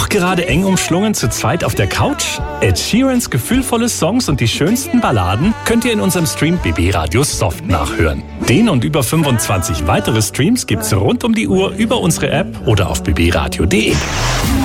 Auch gerade eng umschlungen zu zweit auf der Couch? Ed Sheerans gefühlvolle Songs und die schönsten Balladen könnt ihr in unserem Stream BB Radio Soft nachhören. Den und über 25 weitere Streams gibt's rund um die Uhr über unsere App oder auf bbradio.de.